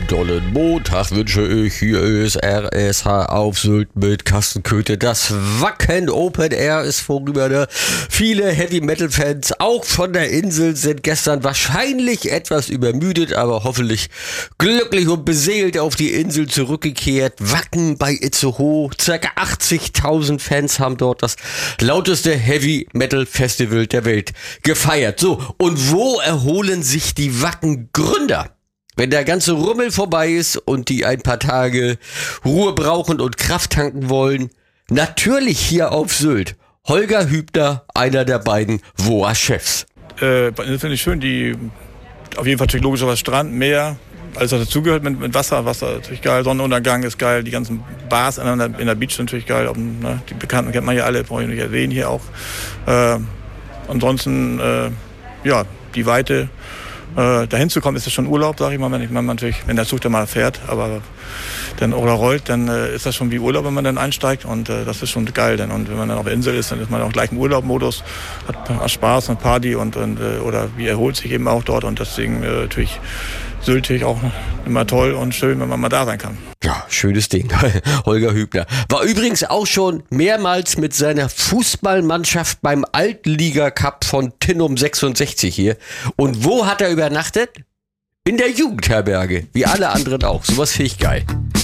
dollen Montag wünsche ich. Hier ist RSH auf Sylt mit Carsten Köthe. Das Wacken Open Air ist vorüber. Ne? Viele Heavy-Metal-Fans, auch von der Insel, sind gestern wahrscheinlich etwas übermüdet, aber hoffentlich glücklich und beseelt auf die Insel zurückgekehrt. Wacken bei Itzehoe. Circa 80.000 Fans haben dort das lauteste Heavy-Metal-Festival der Welt gefeiert. So, und wo erholen sich die Wacken-Gründer? Wenn der ganze Rummel vorbei ist und die ein paar Tage Ruhe brauchen und Kraft tanken wollen, natürlich hier auf Sylt. Holger Hübner, einer der beiden WOA-Chefs. Das finde ich schön, die auf jeden Fall natürlich logischerweise Strand, Meer, alles was dazugehört mit Wasser. Wasser natürlich geil, Sonnenuntergang ist geil, die ganzen Bars in der Beach sind natürlich geil. Die Bekannten kennt man ja alle, brauche ich nicht erwähnen hier auch. Ansonsten, die Weite. Dahin zu kommen, ist es schon Urlaub, sage ich mal, wenn der Zug dann mal fährt, aber dann oder rollt, dann ist das schon wie Urlaub, wenn man dann einsteigt und das ist schon geil. Und wenn man dann auf der Insel ist, dann ist man auch gleich im Urlaubmodus, hat Spaß und Party oder wie erholt sich eben auch dort und deswegen natürlich Sylt auch immer toll und schön, wenn man mal da sein kann. Ja, schönes Ding. Holger Hübner war übrigens auch schon mehrmals mit seiner Fußballmannschaft beim Altliga-Cup von Tinnum 66 hier. Und wo hat er übernachtet? In der Jugendherberge, wie alle anderen auch. Sowas finde ich geil.